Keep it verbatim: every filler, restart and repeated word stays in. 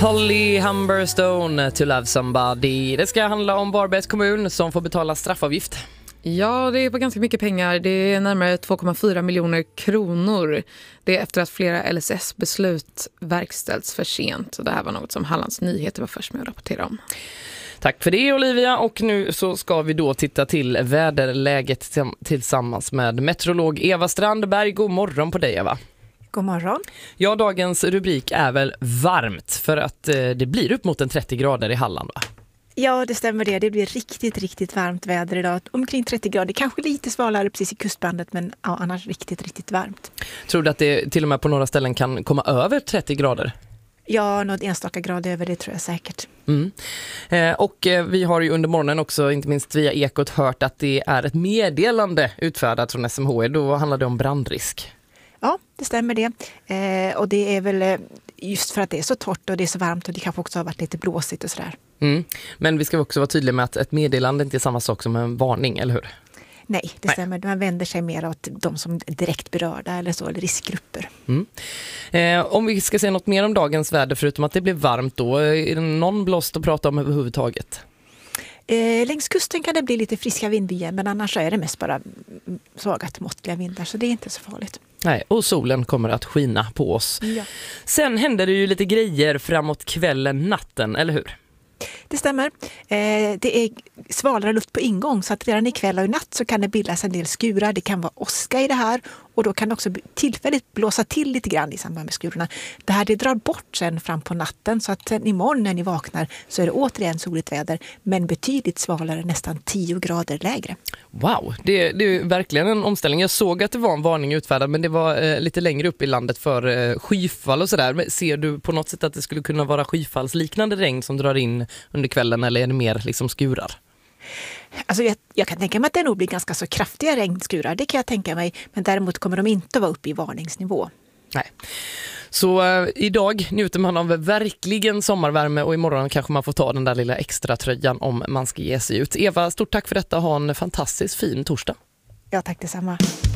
Holly Humberstone, To Love Somebody. Det ska handla om Varbergs kommun som får betala straffavgift. Ja, det är på ganska mycket pengar. Det är närmare två komma fyra miljoner kronor. Det är efter att flera L S S-beslut verkställts för sent. Och det här var något som Hallands Nyheter var först med att rapportera om. Tack för det, Olivia. Och nu så ska vi då titta till väderläget tillsammans med meteorolog Eva Strandberg. God morgon på dig, Eva. God morgon. Ja, dagens rubrik är väl varmt för att eh, det blir upp mot en trettio grader i Halland, va? Ja, det stämmer det. Det blir riktigt, riktigt varmt väder idag. Omkring trettio grader, kanske lite svalare precis i kustbandet, men ja, annars riktigt, riktigt varmt. Tror du att det till och med på några ställen kan komma över trettio grader? Ja, något enstaka grad över det tror jag säkert. Mm. Eh, och eh, vi har ju under morgonen också, inte minst via Ekot, hört att det är ett meddelande utfärdat från S M H I. Då handlar det om brandrisk. Ja, det stämmer det. Eh, och det är väl eh, just för att det är så torrt och det är så varmt och det kanske också har varit lite blåsigt och sådär. Mm. Men vi ska också vara tydliga med att ett meddelande inte är samma sak som en varning, eller hur? Nej, det Nej. stämmer. Man vänder sig mer åt de som är direkt berörda eller så, eller riskgrupper. Mm. Eh, om vi ska säga något mer om dagens väder, förutom att det blir varmt då, är det någon blåst att prata om överhuvudtaget? Eh, längs kusten kan det bli lite friska vindbyar, men annars är det mest bara svaga till måttliga vindar, så det är inte så farligt. Nej, och solen kommer att skina på oss. Ja. Sen händer det ju lite grejer framåt kvällen, natten, eller hur? Det stämmer. Eh, det är svalare luft på ingång, så att redan ikväll och i natt så kan det bildas en del skurar. Det kan vara åska i det här och då kan det också tillfälligt blåsa till lite grann i samband med skurarna. Det här det drar bort sen fram på natten, så att sen imorgon när ni vaknar så är det återigen soligt väder, men betydligt svalare, nästan tio grader lägre. Wow, det, det är verkligen en omställning. Jag såg att det var en varning utfärdad, men det var eh, lite längre upp i landet för eh, skyfall och sådär. Men ser du på något sätt att det skulle kunna vara skyfallsliknande regn som drar in under kvällen, eller är det mer liksom skurar? Alltså jag, jag kan tänka mig att det nog blir ganska så kraftiga regnskurar, det kan jag tänka mig, men däremot kommer de inte vara uppe i varningsnivå. Nej. Så eh, idag njuter man av verkligen sommarvärme och imorgon kanske man får ta den där lilla extra tröjan om man ska ge sig ut. Eva, stort tack för detta. Ha en fantastiskt fin torsdag. Ja, tack detsamma.